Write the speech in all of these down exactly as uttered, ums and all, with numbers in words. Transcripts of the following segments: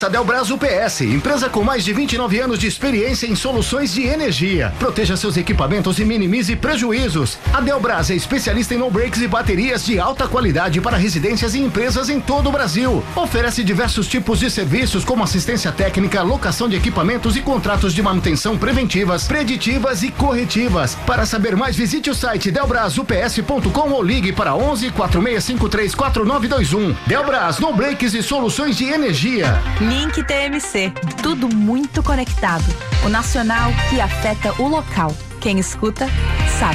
Delbras U P S, empresa com mais de vinte e nove anos de experiência em soluções de energia. Proteja seus equipamentos e minimize prejuízos. A Delbras é especialista em no-breaks e baterias de alta qualidade para residências e empresas em todo o Brasil. Oferece diversos tipos de serviços como assistência técnica, locação de equipamentos e contratos de manutenção preventivas, preditivas e corretivas. Para saber mais, visite o site delbras u p s ponto com ou ligue para onze, quatro seis cinco três, quatro nove dois um. Delbras, no-breaks e soluções de energia. Link T M C, tudo muito conectado. O nacional que afeta o local. Quem escuta, sabe.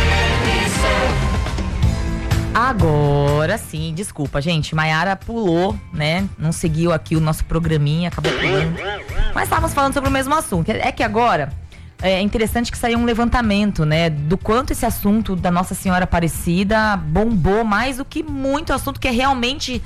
Agora sim, desculpa, gente. Maiara pulou, né? Não seguiu aqui o nosso programinha, acabou pulando. Mas estávamos falando sobre o mesmo assunto. É que agora é interessante que saiu um levantamento, né? Do quanto esse assunto da Nossa Senhora Aparecida bombou mais do que muito assunto que é realmente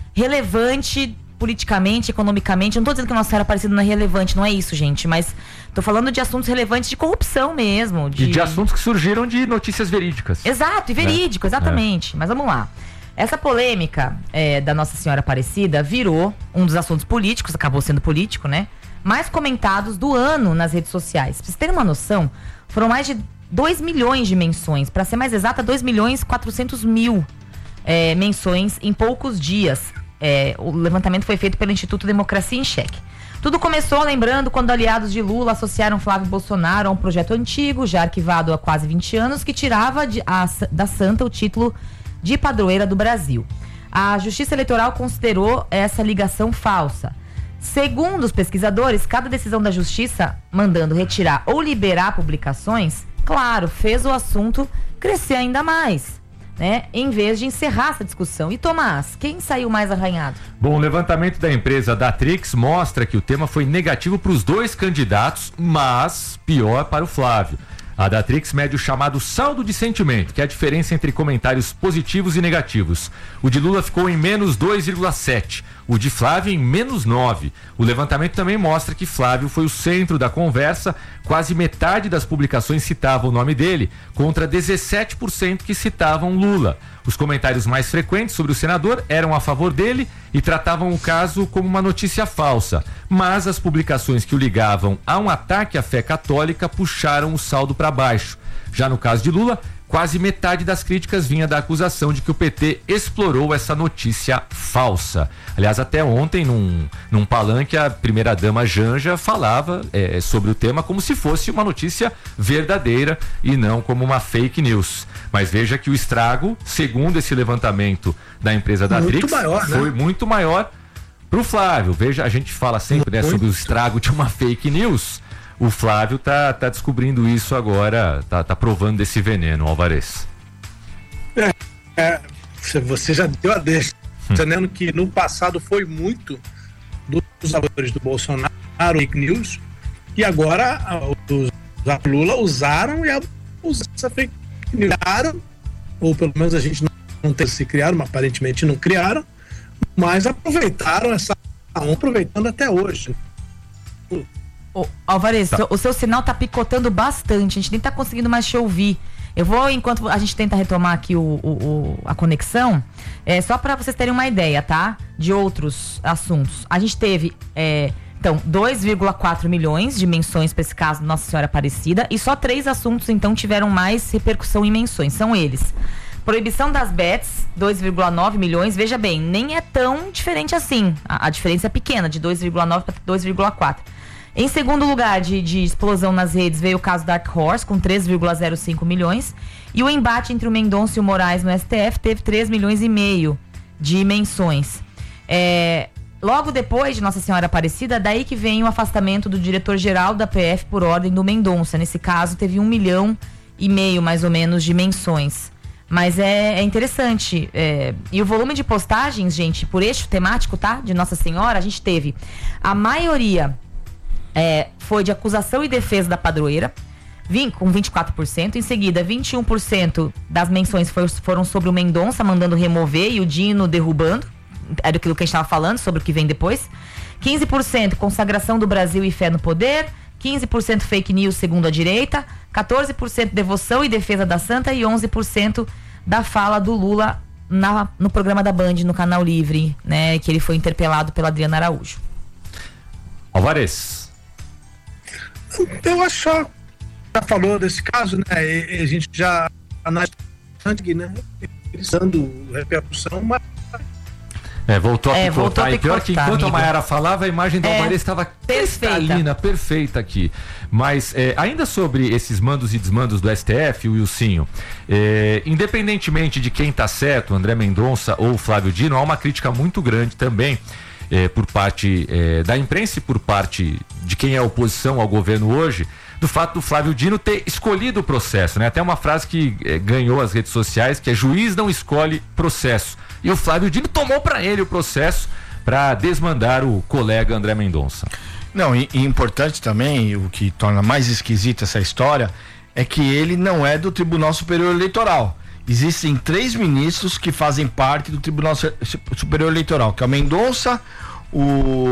relevante politicamente, economicamente. Eu não tô dizendo que Nossa Senhora Aparecida não é relevante, não é isso, gente, mas tô falando de assuntos relevantes de corrupção mesmo. De... E de assuntos que surgiram de notícias verídicas. Exato, e verídico, é. exatamente. É. Mas vamos lá. Essa polêmica é, da Nossa Senhora Aparecida virou um dos assuntos políticos, acabou sendo político, né? Mais comentados do ano nas redes sociais. Pra vocês terem uma noção, foram mais de dois milhões de menções. Pra ser mais exata, dois milhões e quatrocentos mil é, menções em poucos dias. É, o levantamento foi feito pelo Instituto Democracia em Cheque. Tudo começou, lembrando, quando aliados de Lula associaram Flávio Bolsonaro a um projeto antigo, já arquivado há quase vinte anos, que tirava de, a, da Santa o título de padroeira do Brasil. A Justiça Eleitoral considerou essa ligação falsa. Segundo os pesquisadores, cada decisão da Justiça mandando retirar ou liberar publicações, claro, fez o assunto crescer ainda mais, né? Em vez de encerrar essa discussão. E Tomás, quem saiu mais arranhado? Bom, o levantamento da empresa Datrix mostra que o tema foi negativo para os dois candidatos, mas pior para o Flávio. A Datrix mede o chamado saldo de sentimento, que é a diferença entre comentários positivos e negativos. O de Lula ficou em menos dois vírgula sete, o de Flávio em menos nove. O levantamento também mostra que Flávio foi o centro da conversa, quase metade das publicações citavam o nome dele, contra dezessete por cento que citavam Lula. Os comentários mais frequentes sobre o senador eram a favor dele e tratavam o caso como uma notícia falsa, mas as publicações que o ligavam a um ataque à fé católica puxaram o saldo para baixo. Já no caso de Lula, quase metade das críticas vinha da acusação de que o P T explorou essa notícia falsa. Aliás, até ontem, num, num palanque, a primeira-dama Janja falava é, sobre o tema como se fosse uma notícia verdadeira e não como uma fake news. Mas veja que o estrago, segundo esse levantamento da empresa Datrix, muito maior, né? Foi muito maior pro Flávio. Veja, a gente fala sempre, né, sobre o estrago de uma fake news. O Flávio tá, tá descobrindo isso agora, tá, tá provando desse veneno, Alvarez. É, é, você já deu a deixa, hum. dizendo que no passado foi muito dos apoiadores do Bolsonaro, fake news, e agora os Lula usaram e abusaram essa fake news, ou pelo menos a gente não, não tem se criaram, mas aparentemente não criaram, mas aproveitaram essa aproveitando até hoje. Ô, Alvarez, tá. o seu sinal tá picotando bastante, a gente nem tá conseguindo mais te ouvir. Eu vou, enquanto a gente tenta retomar aqui o, o, o, a conexão, é, só para vocês terem uma ideia, tá? De outros assuntos. A gente teve, é, então, dois vírgula quatro milhões de menções para esse caso de Nossa Senhora Aparecida, e só três assuntos, então, tiveram mais repercussão em menções. São eles: proibição das bets, dois vírgula nove milhões. Veja bem, nem é tão diferente assim. A, a diferença é pequena, de dois vírgula nove para dois vírgula quatro. Em segundo lugar de, de explosão nas redes veio o caso Dark Horse, com três vírgula zero cinco milhões. E o embate entre o Mendonça e o Moraes no S T F teve três milhões e meio de menções. É, logo depois de Nossa Senhora Aparecida, daí que vem o afastamento do diretor-geral da P F por ordem do Mendonça. Nesse caso, teve um milhão e meio, mais ou menos, de menções. Mas é, é interessante. É, e o volume de postagens, gente, por eixo temático, tá? De Nossa Senhora, a gente teve a maioria... É, foi de acusação e defesa da padroeira, vim, com vinte e quatro por cento. Em seguida, vinte e um por cento das menções for, foram sobre o Mendonça mandando remover e o Dino derrubando. Era aquilo que a gente estava falando, sobre o que vem depois. quinze por cento consagração do Brasil e fé no poder. quinze por cento fake news segundo a direita. quatorze por cento devoção e defesa da Santa. E onze por cento da fala do Lula na, no programa da Band, no Canal Livre, né, que ele foi interpelado pela Adriana Araújo. Alvarez. Eu acho só, já falou desse caso, né? E, a gente já analisou bastante, né? Dando repercussão, mas. É, voltou a é, picotar. voltou a e pior picotar, que enquanto amigo. a Mayara falava, a imagem da É, Alvarez estava cristalina, perfeita aqui. Mas é, ainda sobre esses mandos e desmandos do S T F, o Wilsinho, é, independentemente de quem está certo, André Mendonça ou Flávio Dino, há uma crítica muito grande também é, por parte é, da imprensa e por parte de quem é oposição ao governo hoje, do fato do Flávio Dino ter escolhido o processo, né? Até uma frase que é, ganhou as redes sociais, que é: juiz não escolhe processo. E o Flávio Dino tomou para ele o processo para desmandar o colega André Mendonça. Não, e, e importante também, o que torna mais esquisita essa história, é que ele não é do Tribunal Superior Eleitoral. Existem três ministros que fazem parte do Tribunal Superior Eleitoral, que é o Mendonça, o...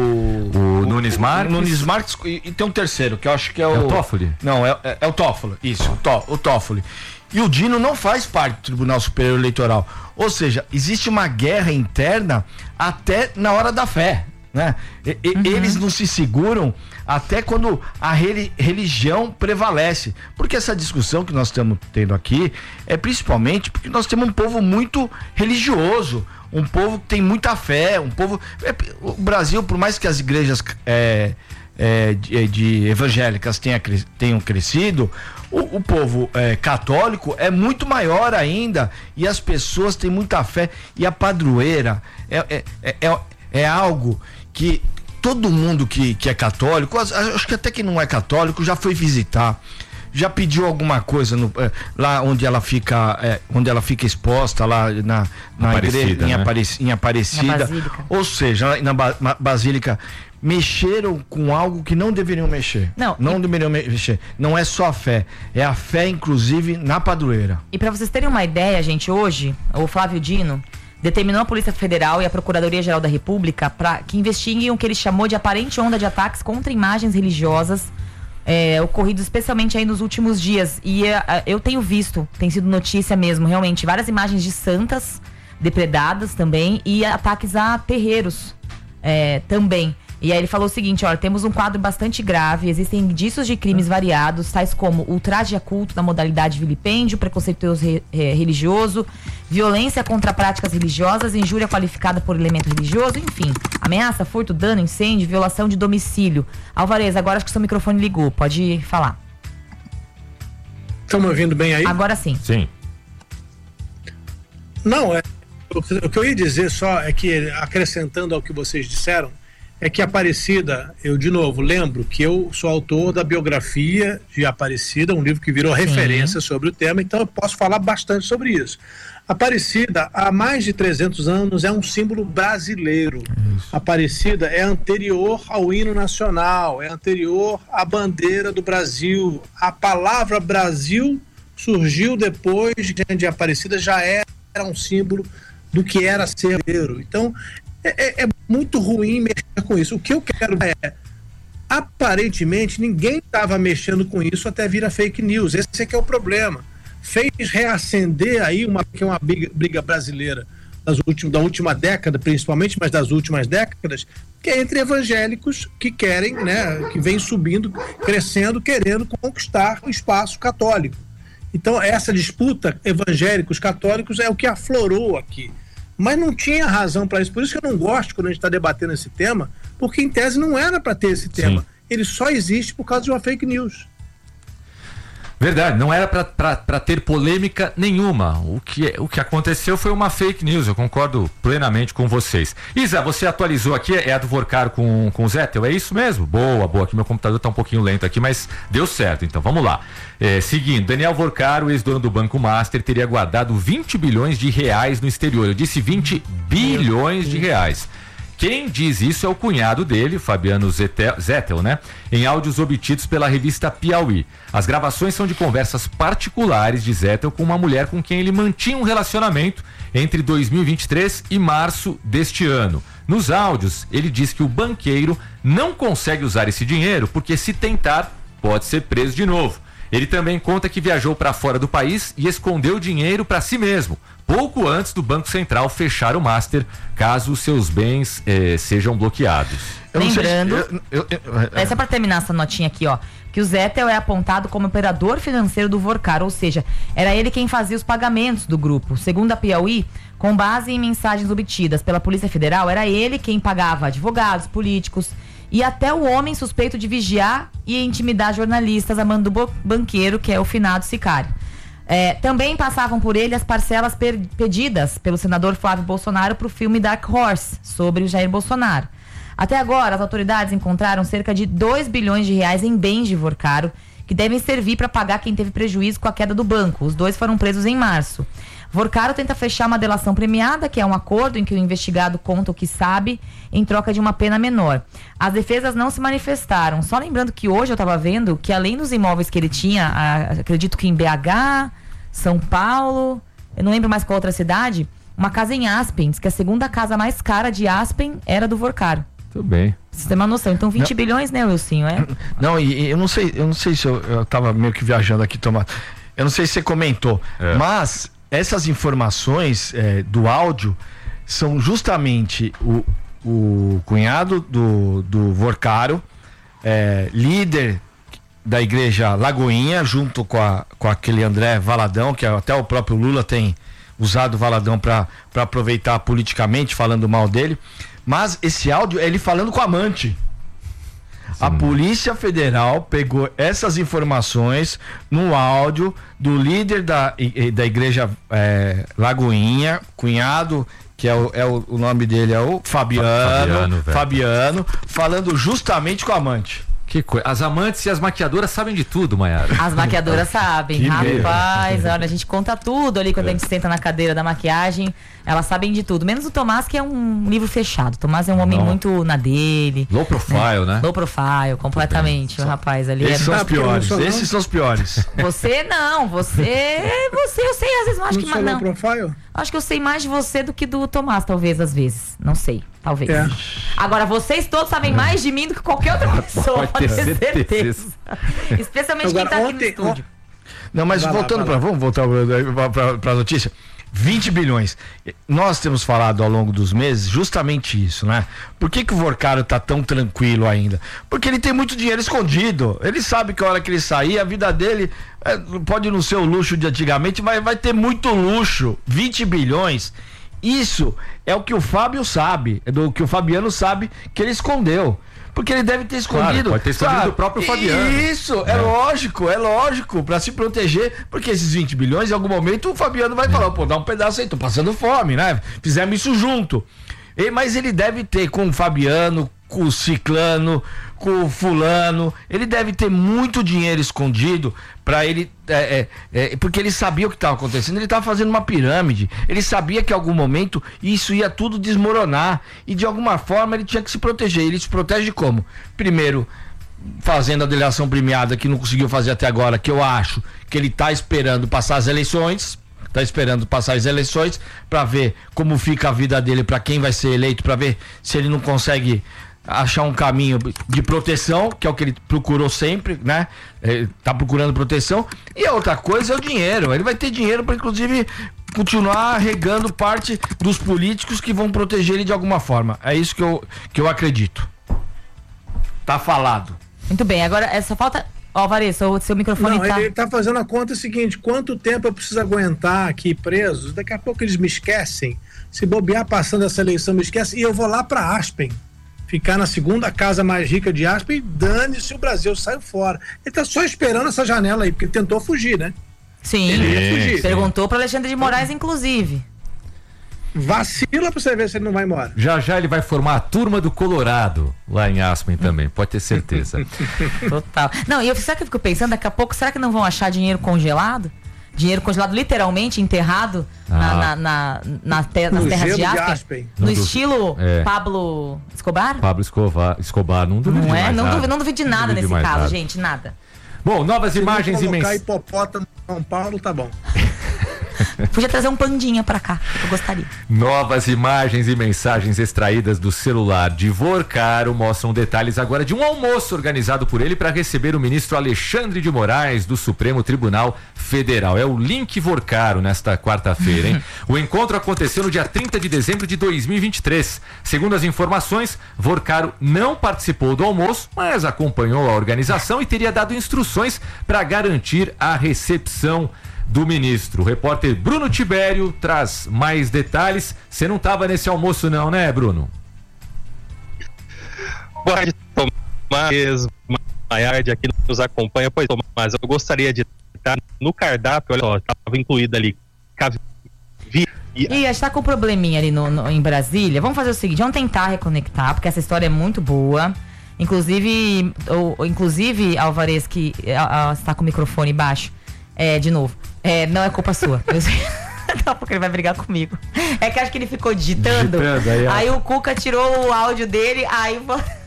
O Nunes Marques. O Nunes Marques e, e tem um terceiro, que eu acho que é o... É o Toffoli? Não, é, é, é o Toffoli, isso, o, to, o Toffoli. E o Dino não faz parte do Tribunal Superior Eleitoral. Ou seja, existe uma guerra interna até na hora da fé, né? E, uhum. Eles não se seguram até quando a re, religião prevalece. Porque essa discussão que nós estamos tendo aqui é principalmente porque nós temos um povo muito religioso, um povo que tem muita fé, um povo... É, o Brasil, por mais que as igrejas é, é, de, de evangélicas tenha, tenham crescido, o, o povo é, católico é muito maior ainda, e as pessoas têm muita fé, e a padroeira é, é, é, é algo que todo mundo que, que é católico, acho que até que não é católico, já foi visitar, já pediu alguma coisa no, é, lá onde ela fica é, onde ela fica exposta lá na, na igreja, em, né? Aparec, em Aparecida, ou seja, na, na Basílica, mexeram com algo que não deveriam mexer. Não, não e... deveriam mexer. Não é só a fé, é a fé inclusive na padroeira. E para vocês terem uma ideia, gente, hoje o Flávio Dino determinou a Polícia Federal e a Procuradoria-Geral da República para que investiguem o que ele chamou de aparente onda de ataques contra imagens religiosas é, ocorridos especialmente aí nos últimos dias. E é, eu tenho visto, tem sido notícia mesmo, realmente, várias imagens de santas depredadas também e ataques a terreiros é, também. E aí ele falou o seguinte: olha, temos um quadro bastante grave, existem indícios de crimes variados, tais como ultraje a culto na modalidade vilipêndio, preconceituoso re, re, religioso, violência contra práticas religiosas, injúria qualificada por elemento religioso, enfim, ameaça, furto, dano, incêndio, violação de domicílio. Alvarez, agora acho que seu microfone ligou, pode falar. Estão me ouvindo bem aí? Agora sim. Sim. Não, é, o que eu ia dizer só é que, acrescentando ao que vocês disseram, é que Aparecida, eu de novo lembro que eu sou autor da biografia de Aparecida, um livro que virou Sim. referência sobre o tema, então eu posso falar bastante sobre isso. Aparecida, há mais de trezentos anos, é um símbolo brasileiro. Isso. Aparecida é anterior ao hino nacional, é anterior à bandeira do Brasil. A palavra Brasil surgiu depois de Aparecida, já era um símbolo do que era ser brasileiro. Então, É, é muito ruim mexer com isso. O que eu quero é, aparentemente, ninguém estava mexendo com isso até vir a fake news. Esse é que é o problema. Fez reacender aí uma, que é uma briga, briga brasileira das últimas, da última década, principalmente, mas das últimas décadas, que é entre evangélicos que querem, né, que vem subindo, crescendo, querendo conquistar o espaço católico. Então, essa disputa evangélicos católicos é o que aflorou aqui. Mas não tinha razão para isso. Por isso que eu não gosto quando a gente está debatendo esse tema, porque em tese não era para ter esse tema. Sim. Ele só existe por causa de uma fake news. Verdade, não era para ter polêmica nenhuma. O que, o que aconteceu foi uma fake news, eu concordo plenamente com vocês. Isa, você atualizou aqui, é a do Vorcar com, com o Zettel, é isso mesmo? Boa, boa, aqui meu computador está um pouquinho lento aqui, mas deu certo, então vamos lá. É, seguindo, Daniel Vorcar, o ex-dono do Banco Master, teria guardado vinte bilhões de reais no exterior. Eu disse vinte bilhões de reais. Quem diz isso é o cunhado dele, Fabiano Zettel, né? Em áudios obtidos pela revista Piauí. As gravações são de conversas particulares de Zettel com uma mulher com quem ele mantinha um relacionamento entre dois mil e vinte e três e março deste ano. Nos áudios, ele diz que o banqueiro não consegue usar esse dinheiro porque, se tentar, pode ser preso de novo. Ele também conta que viajou para fora do país e escondeu dinheiro para si mesmo, pouco antes do Banco Central fechar o master, caso os seus bens eh, sejam bloqueados. Lembrando, eu, eu, eu, é só para terminar essa notinha aqui, ó, que o Zettel é apontado como operador financeiro do Vorcar, ou seja, era ele quem fazia os pagamentos do grupo. Segundo a Piauí, com base em mensagens obtidas pela Polícia Federal, era ele quem pagava advogados, políticos e até o homem suspeito de vigiar e intimidar jornalistas a mando do banqueiro, que é o finado sicário. É, também passavam por ele as parcelas per- pedidas pelo senador Flávio Bolsonaro para o filme Dark Horse, sobre o Jair Bolsonaro. Até agora, as autoridades encontraram cerca de dois bilhões de reais em bens de Vorcaro, que devem servir para pagar quem teve prejuízo com a queda do banco. Os dois foram presos em março. Vorcaro tenta fechar uma delação premiada, que é um acordo em que o investigado conta o que sabe em troca de uma pena menor. As defesas não se manifestaram. Só lembrando que hoje eu estava vendo que, além dos imóveis que ele tinha, a, acredito que em B H, São Paulo, eu não lembro mais qual outra cidade, uma casa em Aspen, que a segunda casa mais cara de Aspen era do Vorcaro. Tudo bem. Você tem uma noção. Então vinte não. bilhões, né, Wilsinho? É? Não, e, e eu não sei, eu não sei se eu, eu tava meio que viajando aqui, Tomás. Eu não sei se você comentou, é. mas essas informações é, do áudio são justamente o, o cunhado do, do Vorcaro, é, líder da igreja Lagoinha, junto com, a, com aquele André Valadão, que até o próprio Lula tem usado o Valadão para aproveitar politicamente, falando mal dele. Mas esse áudio é ele falando com a amante. Sim. A Polícia Federal pegou essas informações no áudio do líder da, da igreja é, Lagoinha, cunhado, que é o, é o, o nome dele é o Fabiano, Fabiano, Fabiano, falando justamente com a amante. Que coisa. As amantes e as maquiadoras sabem de tudo, Mayara. As maquiadoras sabem, que rapaz. Olha, a gente conta tudo ali quando é. a gente senta na cadeira da maquiagem. Elas sabem de tudo. Menos o Tomás, que é um livro fechado. O Tomás é um homem Não. muito na dele. Low profile, né? né? Low profile, completamente. O rapaz ali. Esses é... são os piores. Esses são os piores. Você não, você. Você, eu sei, às vezes, não acho não que mais. Não. Low profile? Acho que eu sei mais de você do que do Tomás, talvez, às vezes. Não sei. Talvez. É. Agora, vocês todos sabem mais de mim do que qualquer outra pessoa, pode, pode ter certeza. certeza. Especialmente Agora, quem tá ontem, aqui no estúdio. Não, mas vai voltando para vamos voltar para a notícia. vinte bilhões. Nós temos falado ao longo dos meses justamente isso, né? Por que que o Vorcaro tá tão tranquilo ainda? Porque ele tem muito dinheiro escondido. Ele sabe que a hora que ele sair, a vida dele é, pode não ser o luxo de antigamente, mas vai ter muito luxo. vinte bilhões. Isso é o que o Fábio sabe, é do que o Fabiano sabe que ele escondeu. Porque ele deve ter escondido. Claro, pode ter escondido claro, do próprio Fabiano. Isso, é, é lógico, é lógico, pra se proteger, porque esses vinte bilhões, em algum momento, o Fabiano vai falar, pô, dá um pedaço aí, tô passando fome, né? Fizemos isso junto. E, mas ele deve ter com o Fabiano, com o Ciclano, com o Fulano, ele deve ter muito dinheiro escondido para ele, é, é, é, porque ele sabia o que estava acontecendo, ele estava fazendo uma pirâmide, ele sabia que em algum momento isso ia tudo desmoronar e de alguma forma ele tinha que se proteger. Ele se protege como? Primeiro, fazendo a delação premiada que não conseguiu fazer até agora, que eu acho que ele está esperando passar as eleições, está esperando passar as eleições para ver como fica a vida dele, para quem vai ser eleito, para ver se ele não consegue achar um caminho de proteção, que é o que ele procurou sempre, né? Ele tá procurando proteção. E a outra coisa é o dinheiro. Ele vai ter dinheiro para, inclusive, continuar regando parte dos políticos que vão proteger ele de alguma forma. É isso que eu, que eu acredito. Tá falado. Muito bem, agora é, só falta... Ó, oh, Varese, o seu microfone Não, tá... ele tá fazendo a conta seguinte: quanto tempo eu preciso aguentar aqui presos? Daqui a pouco eles me esquecem. Se bobear passando essa eleição, me esquecem. E eu vou lá para Aspen. Ficar na segunda casa mais rica de Aspen, dane-se o Brasil, saiu fora. Ele tá só esperando essa janela aí, porque ele tentou fugir, né? Sim, ele ia fugir. Perguntou para Alexandre de Moraes, inclusive. Vacila pra você ver se ele não vai embora. Já já ele vai formar a turma do Colorado lá em Aspen também, pode ter certeza. Total. Não, e eu, sabe que eu fico pensando, daqui a pouco, será que não vão achar dinheiro congelado? Dinheiro congelado, literalmente enterrado ah. na, na, na, na te, nas terras de Aspen, de Aspen. No, no estilo é. Pablo Escobar? Pablo Escobar, Escobar não duvido não de é? mais não, nada. Duvido, não duvido de nada nesse caso, nada. gente, nada. Bom, novas Se imagens e mensagens. hipopótamo em São Paulo, tá bom. Podia trazer um pandinha pra cá, eu gostaria. Novas imagens e mensagens extraídas do celular de Vorcaro mostram detalhes agora de um almoço organizado por ele para receber o ministro Alexandre de Moraes do Supremo Tribunal Federal. É o Link Vorcaro nesta quarta-feira, hein? O encontro aconteceu no dia trinta de dezembro de dois mil e vinte e três. Segundo as informações, Vorcaro não participou do almoço, mas acompanhou a organização e teria dado instruções para garantir a recepção do ministro. O repórter Bruno Tibério traz mais detalhes. Você não estava nesse almoço não, né, Bruno? Pode tomar mesmo, Maiardi aqui nos acompanha. Pois, mas eu gostaria de estar no cardápio, olha só, estava incluído ali caviar. E a gente tá com um probleminha ali no, no, em Brasília. Vamos fazer o seguinte, vamos tentar reconectar, porque essa história é muito boa. Inclusive, o, inclusive Alvarez, que está com o microfone baixo, é, de novo, é, não é culpa sua. Não, porque ele vai brigar comigo. É que acho que ele ficou digitando, digitando aí, aí o Cuca tirou o áudio dele, aí...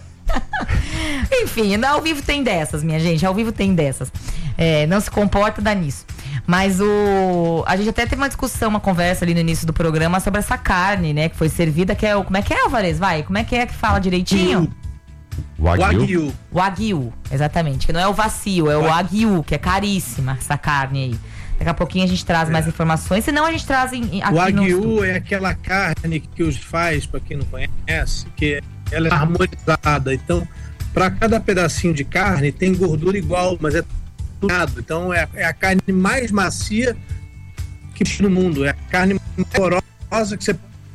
Enfim, ao vivo tem dessas, minha gente, ao vivo tem dessas. É, não se comporta, dá nisso. Mas o... A gente até teve uma discussão, uma conversa ali no início do programa sobre essa carne, né, que foi servida, que é o... Como é que é, Alvarez? Vai, como é que é que fala direitinho? Wagyu. Wagyu, exatamente. Que não é o vacilo, é o Wagyu, que é caríssima essa carne aí. Daqui a pouquinho a gente traz é. mais informações, senão a gente traz em, aqui o Wagyu é aquela carne que os faz, para quem não conhece, que ela é harmonizada. Então, para cada pedacinho de carne tem gordura igual, mas é tudo. Então, é, é a carne mais macia que existe no mundo. É a carne mais porosa que você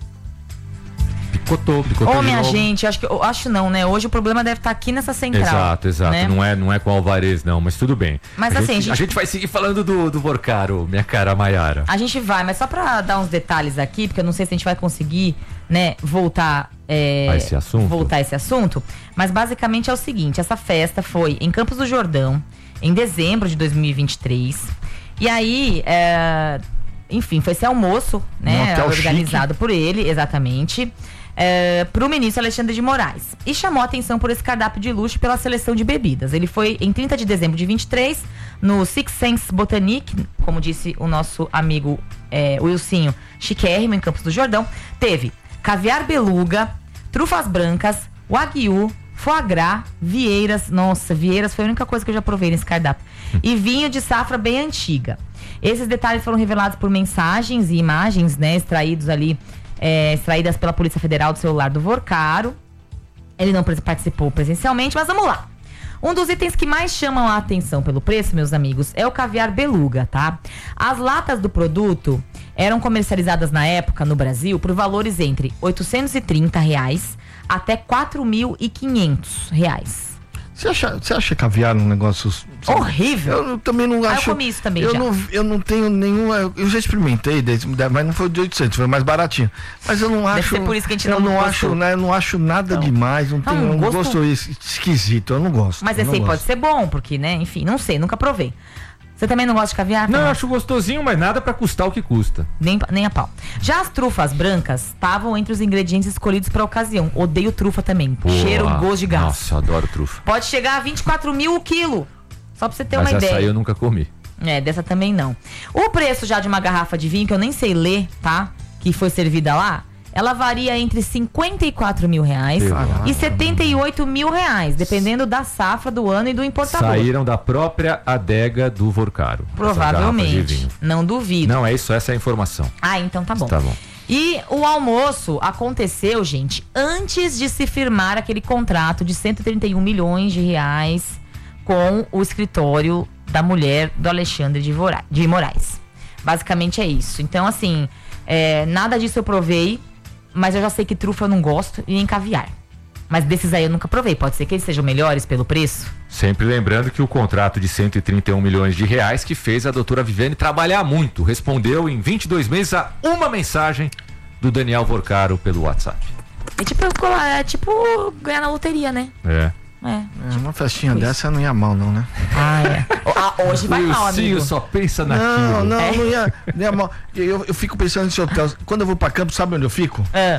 Picotou, picotou. Ô, minha gente, acho que eu acho não, né? Hoje o problema deve estar aqui nessa central. Exato, exato. Né? Não, é, não é com o Alvarez, não, mas tudo bem. Mas a assim, gente, a, gente... a gente vai seguir falando do, do Vorcaro, minha cara Maiara. A gente vai, mas só pra dar uns detalhes aqui, porque eu não sei se a gente vai conseguir, né, voltar, é, a esse assunto. voltar a esse assunto. Mas basicamente é o seguinte: essa festa foi em Campos do Jordão, em dezembro de dois mil e vinte e três. E aí, é, enfim, foi esse almoço, né, organizado chique. por ele, exatamente. É, para o ministro Alexandre de Moraes. E chamou a atenção por esse cardápio de luxo pela seleção de bebidas. Ele foi em trinta de dezembro de vinte e três, no Six Sense Botanique, como disse o nosso amigo é, Wilsinho, chiquérrimo, em Campos do Jordão. Teve caviar beluga, trufas brancas, wagyu, foie gras, vieiras. Nossa, vieiras foi a única coisa que eu já provei nesse cardápio. E vinho de safra bem antiga. Esses detalhes foram revelados por mensagens e imagens, né, extraídos ali É, extraídas pela Polícia Federal do celular do Vorcaro. Ele não participou presencialmente, mas vamos lá. Um dos itens que mais chamam a atenção pelo preço, meus amigos, é o caviar beluga, tá? As latas do produto eram comercializadas na época no Brasil por valores entre oitocentos e trinta reais até quatro mil e quinhentos reais. Você acha, você acha caviar um negócio... Sabe? Horrível? Eu, eu também não acho... Ah, eu comi isso também eu já. Não, eu não tenho nenhuma... Eu já experimentei, mas não foi de oitocentos, foi mais baratinho. Mas eu não Deve acho... ser por isso que a gente eu não não gostou. acho, né, eu não acho nada não. demais, não, Não, tenho um gosto... gosto esquisito, eu não gosto. Mas eu esse aí não pode gosto. ser bom, porque, né, enfim, não sei, nunca provei. Você também não gosta de caviar? Não, eu Não, acho gostosinho, mas nada pra custar o que custa. Nem, nem a pau. Já as trufas brancas estavam entre os ingredientes escolhidos para a ocasião. Odeio trufa também. Boa. Cheiro, gosto de gás. Nossa, eu adoro trufa. Pode chegar a vinte e quatro mil o quilo. Só pra você ter mas uma essa ideia. aí eu nunca comi. É, dessa também não. O preço já de uma garrafa de vinho, que eu nem sei ler, tá? Que foi servida lá, ela varia entre cinquenta e quatro mil reais Pela e setenta e oito mil reais, dependendo da safra do ano e do importador. Saíram da própria adega do Vorcaro. Provavelmente. Não duvido. Não, é isso, essa é a informação. Ah, então tá bom. Tá bom. E o almoço aconteceu, gente, antes de se firmar aquele contrato de cento e trinta e um milhões de reais com o escritório da mulher do Alexandre de, Vora- de Moraes. Basicamente é isso. Então, assim, é, nada disso eu provei, mas eu já sei que trufa eu não gosto e nem caviar. Mas desses aí eu nunca provei. Pode ser que eles sejam melhores pelo preço? Sempre lembrando que o contrato de cento e trinta e um milhões de reais que fez a doutora Viviane trabalhar muito. Respondeu em vinte e dois meses a uma mensagem do Daniel Vorcaro pelo WhatsApp. É tipo, é tipo ganhar na loteria, né? É. É. É, uma festinha dessa não ia mal, não, né? Ah, é. Ah, hoje vai mal, amigo. só pensa naquilo. Não, não, É. não, ia, não ia mal. Eu, eu fico pensando nesse hotel. Quando eu vou pra campo, sabe onde eu fico? É.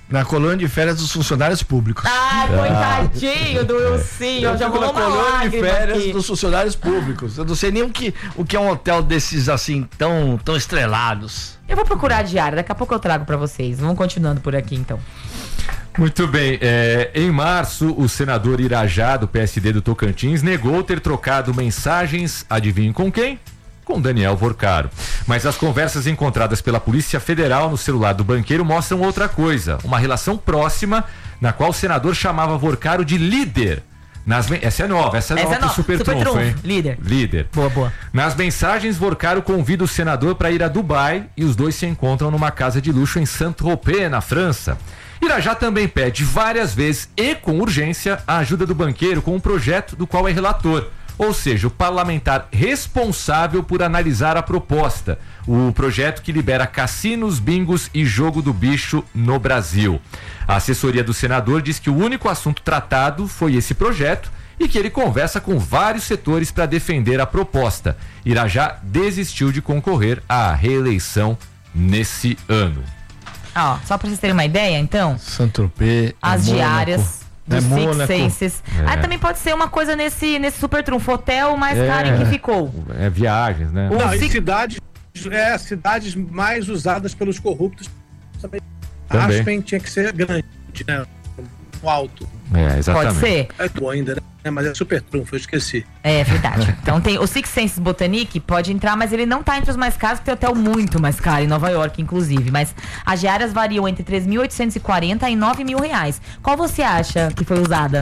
Na colônia de férias dos funcionários públicos. Ai, coitadinho do Wilson, já rolou uma colônia de férias aqui. dos funcionários públicos. Eu não sei nem o que, o que é um hotel desses assim, tão, tão estrelados. Eu vou procurar a diária, daqui a pouco eu trago pra vocês. Vamos continuando por aqui então. Muito bem, é, em março, o senador Irajá, do P S D do Tocantins, negou ter trocado mensagens, adivinhem com quem? Com Daniel Vorcaro. Mas as conversas encontradas pela Polícia Federal no celular do banqueiro mostram outra coisa, uma relação próxima na qual o senador chamava Vorcaro de líder. Nas, essa é nova, essa é essa nova é pro nova. Super, Super Trunfo, hein? Líder. Líder. Boa, boa. Nas mensagens, Vorcaro convida o senador para ir a Dubai e os dois se encontram numa casa de luxo em Saint-Tropez, na França. Irajá também pede várias vezes e com urgência a ajuda do banqueiro com um projeto do qual é relator. Ou seja, o parlamentar responsável por analisar a proposta, o projeto que libera cassinos, bingos e jogo do bicho no Brasil. A assessoria do senador diz que o único assunto tratado foi esse projeto e que ele conversa com vários setores para defender a proposta. Irajá desistiu de concorrer à reeleição nesse ano. Ó, só pra vocês terem uma ideia, então. Saint-Tropez. As Mônaco. diárias do É Six Mônaco. Senses. É. Aí também pode ser uma coisa nesse, nesse Super Trunfo. Hotel mais É. caro em que ficou. É viagens, né? O Não, e Six- cidades, é, cidades mais usadas pelos corruptos também. Também. Acho que tinha que ser grande, né? Um alto. É, exatamente. Pode ser? É bom ainda, né? Mas é Super Trunfo, eu esqueci. É verdade. Então tem o Six Senses Botanique, pode entrar, mas ele não tá entre os mais caros, porque tem hotel muito mais caro, em Nova York, inclusive. Mas as diárias variam entre três mil oitocentos e quarenta e nove mil reais. Qual você acha que foi usada?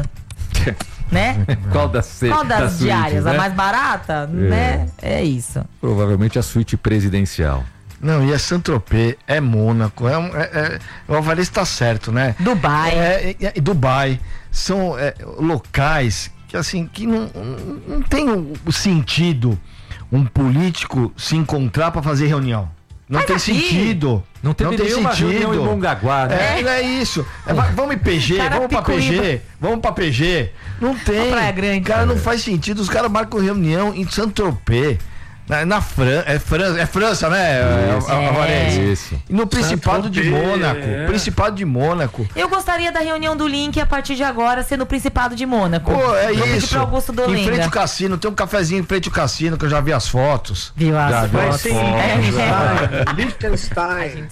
Né? Qual das, se- Qual das, das suítes, diárias? né? A mais barata? Né? É isso. Provavelmente a suíte presidencial. Não, e é Saint-Tropez, é Mônaco, é, um- é, é, o Alvarez tá certo, né? Dubai. É, é, é, Dubai. São é, locais que, assim, que não, não, não tem o, o sentido um político se encontrar para fazer reunião. Não Mas tem aqui- sentido. Não teve nenhuma reunião em Mongaguá, né? É, não é isso. É, va- vamos em P G, vamos pra P G, vamos pra P G. Não tem. Praia Grande. Cara, não faz sentido. Os caras marcam reunião em Saint-Tropez. Na, na Fran é, França, é França, né? Isso, Al- Alvarez? isso. E no Principado de Saint-Tropez, Mônaco. é. Principado de Mônaco. Eu gostaria da reunião do Link a partir de agora ser no Principado de Mônaco. Pô, é Vou pedir isso. pro Augusto Em frente Dolenga. ao cassino, tem um cafezinho em frente ao cassino que eu já vi as fotos. Viu as Já viu fotos? as Sim, É. Liechtenstein.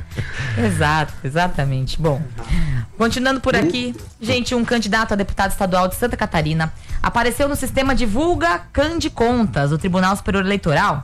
Exato, exatamente. Bom, continuando por aqui, gente, um candidato a deputado estadual de Santa Catarina apareceu no sistema Divulga Cande Contas, do Tribunal Superior Eleitoral.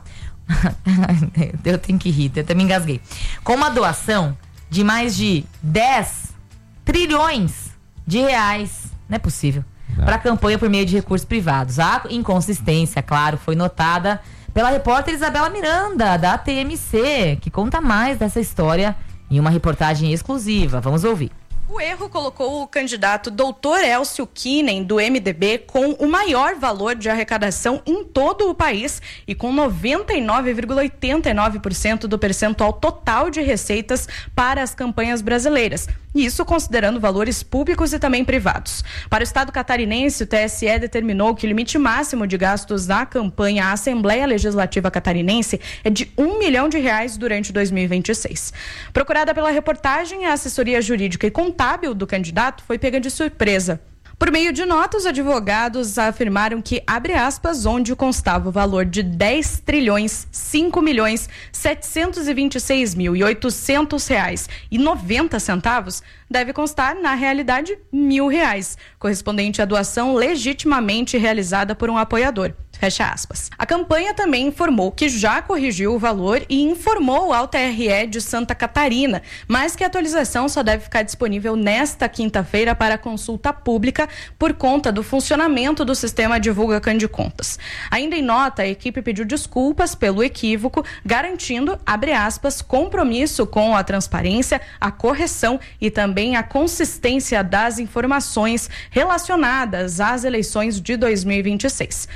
Eu tenho que rir, eu até me engasguei. Com uma doação de mais de dez trilhões de reais, não é possível, para a campanha por meio de recursos privados. A inconsistência, claro, foi notada pela repórter Isabela Miranda, da T M C, que conta mais dessa história em uma reportagem exclusiva. Vamos ouvir. O erro colocou o candidato doutor Elcio Kinen, do M D B, com o maior valor de arrecadação em todo o país e com noventa e nove vírgula oitenta e nove por cento do percentual total de receitas para as campanhas brasileiras. Isso considerando valores públicos e também privados. Para o estado catarinense, o T S E determinou que o limite máximo de gastos da campanha à Assembleia Legislativa Catarinense é de um milhão de reais durante dois mil e vinte e seis. Procurada pela reportagem, a assessoria jurídica e contábil do candidato foi pega de surpresa. Por meio de notas, os advogados afirmaram que, abre aspas, onde constava o valor de dez trilhões, cinco milhões, setecentos e vinte e seis mil e oitocentos reais e noventa centavos, deve constar, na realidade, mil reais, correspondente à doação legitimamente realizada por um apoiador. Fecha aspas. A campanha também informou que já corrigiu o valor e informou ao T R E de Santa Catarina, mas que a atualização só deve ficar disponível nesta quinta-feira para consulta pública por conta do funcionamento do sistema Divulga Cande Contas. Ainda em nota, a equipe pediu desculpas pelo equívoco, garantindo, abre aspas, compromisso com a transparência, a correção e também a consistência das informações relacionadas às eleições de dois mil e vinte e seis. Fecha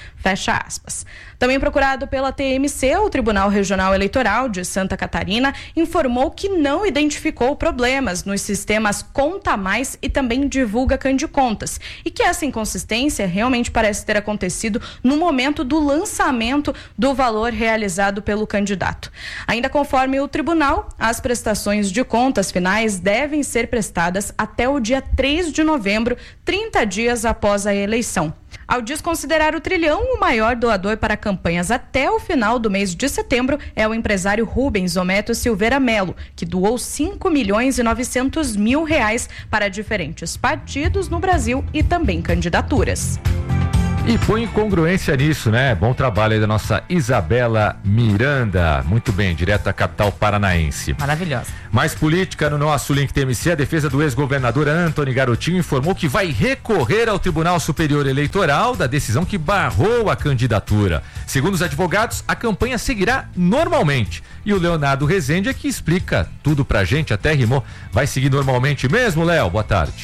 fecha aspas. Também procurado pela T M C, o Tribunal Regional Eleitoral de Santa Catarina informou que não identificou problemas nos sistemas Conta Mais e também Divulga Candicontas, e que essa inconsistência realmente parece ter acontecido no momento do lançamento do valor realizado pelo candidato. Ainda conforme o tribunal, as prestações de contas finais devem ser prestadas até o dia três de novembro, trinta dias após a eleição. Ao desconsiderar o trilhão, o maior doador para campanhas até o final do mês de setembro é o empresário Rubens Ometo Silveira Melo, que doou cinco milhões e novecentos mil reais para diferentes partidos no Brasil e também candidaturas. E põe congruência nisso, né? Bom trabalho aí da nossa Isabela Miranda. Muito bem, direto da capital paranaense. Maravilhosa. Mais política no nosso Link T M C. A defesa do ex-governador Antony Garotinho informou que vai recorrer ao Tribunal Superior Eleitoral da decisão que barrou a candidatura. Segundo os advogados, a campanha seguirá normalmente. E o Leonardo Rezende é que explica tudo pra gente, até rimou. Vai seguir normalmente mesmo, Léo? Boa tarde.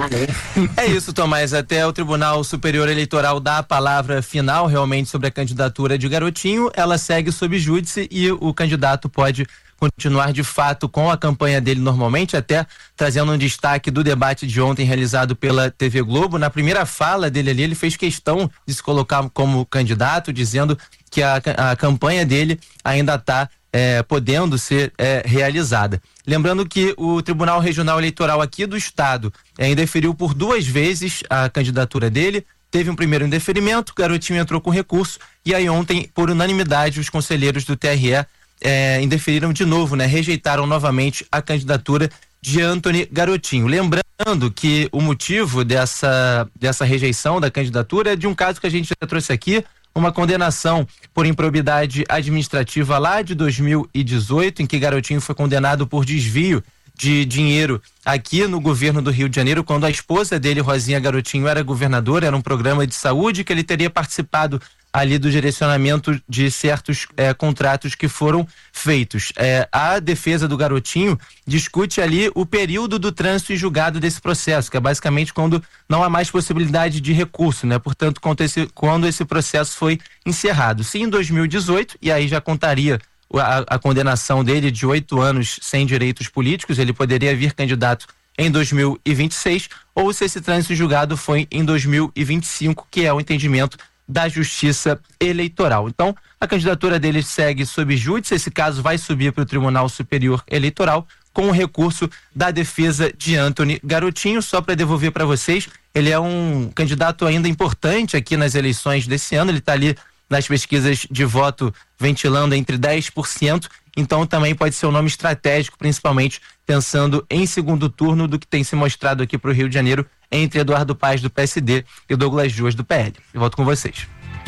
É isso, Tomás, até o Tribunal Superior Eleitoral dá a palavra final realmente sobre a candidatura de Garotinho, ela segue sob júdice e o candidato pode continuar de fato com a campanha dele normalmente, até trazendo um destaque do debate de ontem realizado pela T V Globo. Na primeira fala dele ali, ele fez questão de se colocar como candidato, dizendo que a, a campanha dele ainda está É, podendo ser é, realizada. Lembrando que o Tribunal Regional Eleitoral aqui do estado é, indeferiu por duas vezes a candidatura dele, teve um primeiro indeferimento, o Garotinho entrou com recurso e aí ontem, por unanimidade, os conselheiros do T R E é, indeferiram de novo, né, rejeitaram novamente a candidatura de Antony Garotinho. Lembrando que o motivo dessa, dessa rejeição da candidatura é de um caso que a gente já trouxe aqui, uma condenação por improbidade administrativa lá de dois mil e dezoito, em que Garotinho foi condenado por desvio de dinheiro aqui no governo do Rio de Janeiro, quando a esposa dele, Rosinha Garotinho, era governadora, era um programa de saúde que ele teria participado ali do direcionamento de certos é, contratos que foram feitos. É, a defesa do Garotinho discute ali o período do trânsito e julgado desse processo, que é basicamente quando não há mais possibilidade de recurso, né? Portanto, quando esse, quando esse processo foi encerrado. Se em dois mil e dezoito, e aí já contaria a, a condenação dele de oito anos sem direitos políticos, ele poderia vir candidato em dois mil e vinte e seis, ou se esse trânsito julgado foi em dois mil e vinte e cinco, que é o entendimento da Justiça Eleitoral. Então, a candidatura dele segue sob júdice, esse caso vai subir para o Tribunal Superior Eleitoral com o recurso da defesa de Antony Garotinho. Só para devolver para vocês, ele é um candidato ainda importante aqui nas eleições desse ano, ele está ali nas pesquisas de voto ventilando entre dez por cento, então também pode ser um nome estratégico, principalmente pensando em segundo turno do que tem se mostrado aqui para o Rio de Janeiro entre Eduardo Paes do P S D e Douglas Duas do P L. Eu volto com vocês.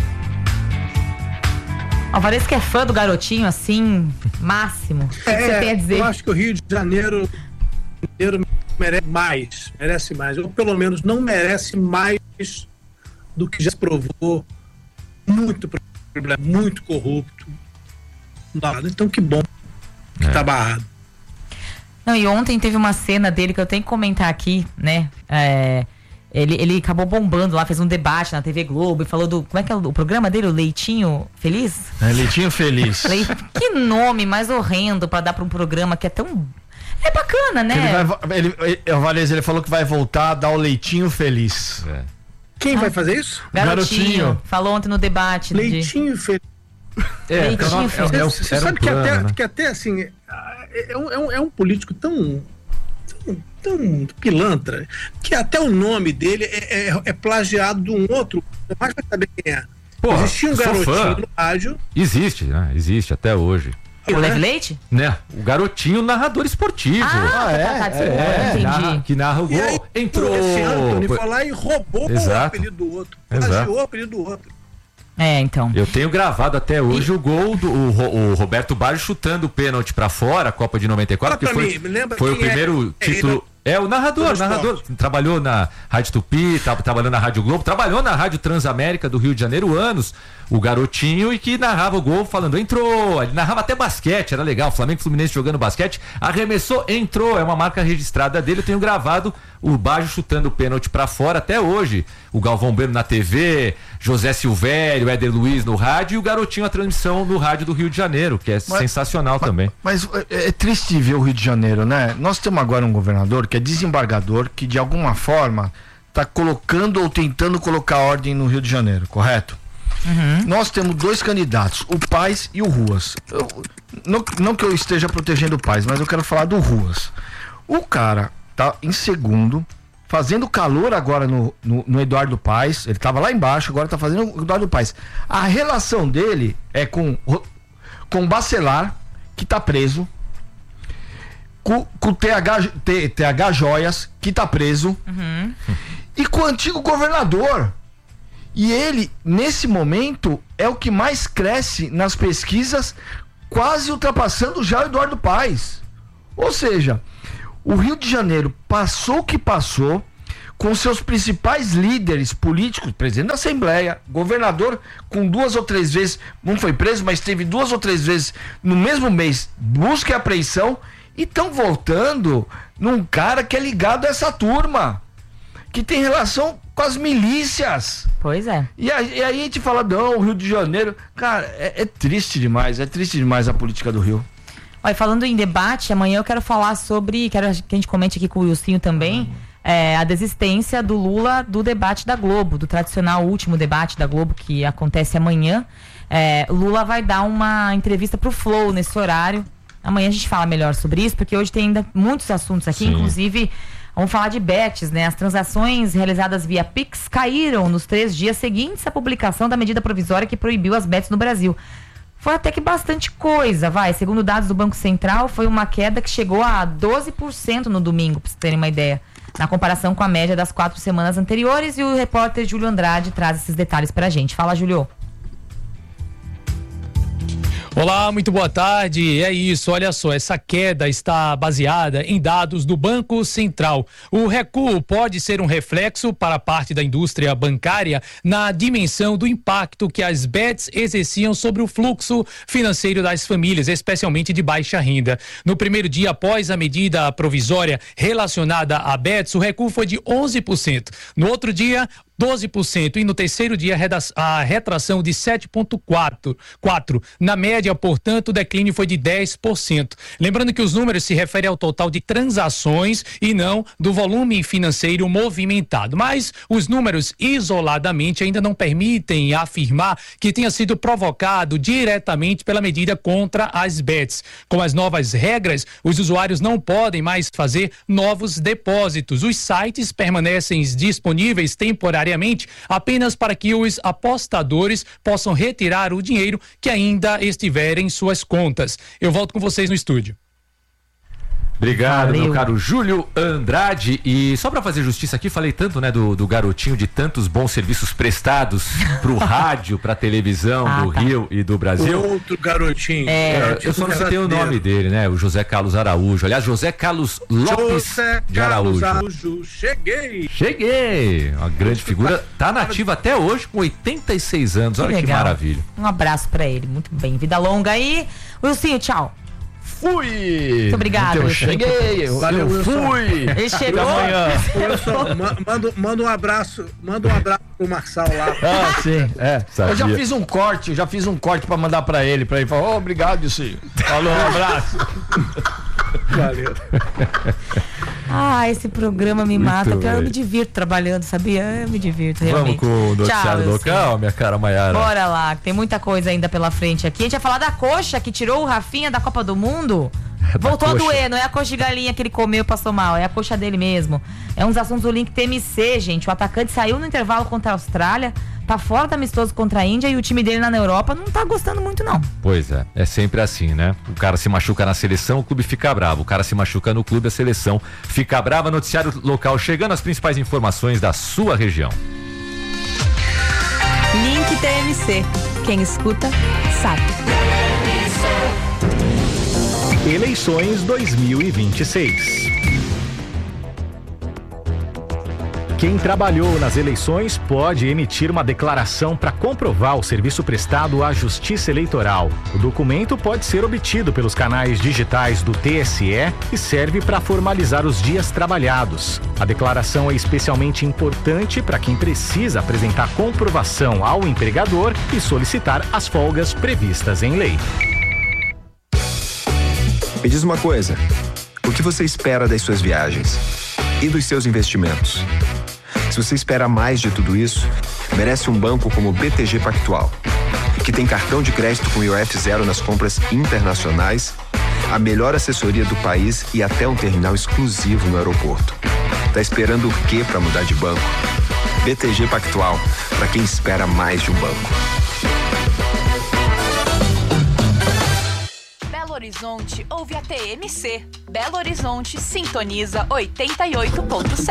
Alvarez, que é fã do Garotinho, assim, máximo. O que, é, que você tem a dizer? Eu acho que o Rio de Janeiro, Janeiro merece mais, merece mais. Ou pelo menos não merece mais do que já se provou. Muito problema, muito corrupto. Então que bom que é. tá barrado. Não, e ontem teve uma cena dele que eu tenho que comentar aqui, né? É, ele, ele acabou bombando lá, fez um debate na T V Globo e falou do... Como é que é o, o programa dele? O Leitinho Feliz? É, Leitinho Feliz. Le, que nome mais horrendo pra dar pra um programa que é tão... É bacana, né? Ele vai, ele, ele, Valês, ele falou que vai voltar a dar o Leitinho Feliz. É. Quem ah, vai fazer isso? Garotinho. Garotinho. Falou ontem no debate. Leitinho de... Feliz. É, Leitinho Feliz. É, é, é, você sabe um que, plano, até, né? que até assim... É um, é, um, é um político tão, tão, tão pilantra que até o nome dele é, é, é plagiado de um outro. Mas vai saber quem é. Pô, existia um garotinho no rádio. Existe, né? Existe até hoje. O Leve Leite? Né? O Garotinho narrador esportivo. Ah, ah é? Tá, tá, tá, é, entendi. Narra, que narra o gol. Aí, entrou. Esse Antony foi lá e roubou Exato. o apelido do outro. Exato. Plagiou o apelido do outro. É, então. Eu tenho gravado até hoje e... o gol do o, o Roberto Baggio chutando o pênalti pra fora, a Copa de noventa e quatro, que foi, mim, foi o primeiro é? título. É, o narrador, o narrador. Trabalhou na Rádio Tupi, tá, trabalhou na Rádio Globo, trabalhou na Rádio Transamérica do Rio de Janeiro anos, o Garotinho, e que narrava o gol falando, entrou. Ele narrava até basquete, era legal, Flamengo e Fluminense jogando basquete, arremessou, entrou, é uma marca registrada dele, eu tenho gravado o Baggio chutando o pênalti pra fora até hoje. O Galvão Bueno na T V, José Silvério, Éder Luiz no rádio e o Garotinho a transmissão no rádio do Rio de Janeiro, que é mas, sensacional mas, também. Mas é, é triste ver o Rio de Janeiro, né? Nós temos agora um governador que é desembargador, que de alguma forma está colocando ou tentando colocar ordem no Rio de Janeiro, correto? Uhum. Nós temos dois candidatos, o Paes e o Ruas. Eu, não, não que eu esteja protegendo o Paes, mas eu quero falar do Ruas. O cara tá em segundo, fazendo calor agora no, no, no Eduardo Paes. Ele tava lá embaixo, agora tá fazendo o Eduardo Paes. A relação dele é com com o Bacelar, que tá preso, com, com o T H, T, T H Joias, que tá preso, uhum. e com o antigo governador. E ele, nesse momento, é o que mais cresce nas pesquisas, quase ultrapassando já o Eduardo Paes. Ou seja, o Rio de Janeiro passou o que passou, com seus principais líderes políticos, presidente da Assembleia, governador, com duas ou três vezes, não foi preso, mas teve duas ou três vezes no mesmo mês, busca e apreensão, e estão voltando num cara que é ligado a essa turma, que tem relação com as milícias. Pois é. E aí, e aí a gente fala, não, o Rio de Janeiro, cara, é, é triste demais, é triste demais a política do Rio. Olha, falando em debate, amanhã eu quero falar sobre, quero que a gente comente aqui com o Wilsinho também, é, a desistência do Lula do debate da Globo, do tradicional último debate da Globo que acontece amanhã. É, Lula vai dar uma entrevista pro Flow nesse horário. Amanhã a gente fala melhor sobre isso, porque hoje tem ainda muitos assuntos aqui, Sim. inclusive vamos falar de bets, né? As transações realizadas via Pix caíram nos três dias seguintes à publicação da medida provisória que proibiu as bets no Brasil. Foi até que bastante coisa, vai. Segundo dados do Banco Central, foi uma queda que chegou a doze por cento no domingo, pra vocês terem uma ideia, na comparação com a média das quatro semanas anteriores, e o repórter Júlio Andrade traz esses detalhes pra gente. Fala, Júlio. Olá, muito boa tarde. É isso, olha só, essa queda está baseada em dados do Banco Central. O recuo pode ser um reflexo para a parte da indústria bancária na dimensão do impacto que as bets exerciam sobre o fluxo financeiro das famílias, especialmente de baixa renda. No primeiro dia após a medida provisória relacionada a bets, o recuo foi de onze por cento. No outro dia, doze por cento, e no terceiro dia a retração de sete vírgula quatro por cento. Na média, portanto, o declínio foi de dez por cento. Lembrando que os números se referem ao total de transações e não do volume financeiro movimentado. Mas os números isoladamente ainda não permitem afirmar que tenha sido provocado diretamente pela medida contra as bets. Com as novas regras, os usuários não podem mais fazer novos depósitos. Os sites permanecem disponíveis temporariamente apenas para que os apostadores possam retirar o dinheiro que ainda estiver em suas contas. Eu volto com vocês no estúdio. Obrigado, Valeu. meu caro Júlio Andrade. E só pra fazer justiça aqui, falei tanto, né, do, do garotinho, de tantos bons serviços prestados pro rádio, pra televisão ah, do tá. Rio e do Brasil. Outro garotinho. É, é eu só não citei o nome dele, né? O José Carlos Araújo. Aliás, José Carlos Lopes José de Araújo. Carlos Araújo. Cheguei! Cheguei! Uma grande figura. Tá nativa até hoje com oitenta e seis anos. Olha que, que maravilha. Um abraço pra ele. Muito bem. Vida longa aí. Wilson, tchau. Fui! Muito obrigado. Eu cheguei, eu, Valeu, eu fui! Ele chegou. Wilson, manda, manda um abraço, manda um abraço pro Marçal lá. Ah, sim, é. Eu já fiz um corte, eu já fiz um corte pra mandar pra ele, pra ele falar, oh, obrigado, Sil. Falou, um abraço. Valeu. Ah, esse programa me mata, porque eu me divirto trabalhando, sabia? Eu me divirto, realmente. Vamos com o noticiário Tchau, local, minha cara Maiara. Bora lá, que tem muita coisa ainda pela frente aqui. A gente vai falar da coxa que tirou o Rafinha da Copa do Mundo. É Voltou a doer, não é a coxa de galinha que ele comeu e passou mal, é a coxa dele mesmo. É um dos assuntos do Link T M C, gente. O atacante saiu no intervalo contra a Austrália, tá fora do amistoso contra a Índia, e o time dele lá na Europa não tá gostando muito, não. Pois é, é sempre assim, né? O cara se machuca na seleção, o clube fica bravo. O cara se machuca no clube, a seleção fica brava. Noticiário local chegando, as principais informações da sua região. Link T M C. Quem escuta, sabe. Eleições dois mil e vinte e seis. Quem trabalhou nas eleições pode emitir uma declaração para comprovar o serviço prestado à Justiça Eleitoral. O documento pode ser obtido pelos canais digitais do T S E e serve para formalizar os dias trabalhados. A declaração é especialmente importante para quem precisa apresentar comprovação ao empregador e solicitar as folgas previstas em lei. Me diz uma coisa, o que você espera das suas viagens e dos seus investimentos? Se você espera mais de tudo isso, merece um banco como o B T G Pactual, que tem cartão de crédito com I O F zero nas compras internacionais, a melhor assessoria do país e até um terminal exclusivo no aeroporto. Tá esperando o quê para mudar de banco? B T G Pactual, para quem espera mais de um banco. Belo Horizonte ouve a T M C. Belo Horizonte sintoniza oitenta e oito ponto sete.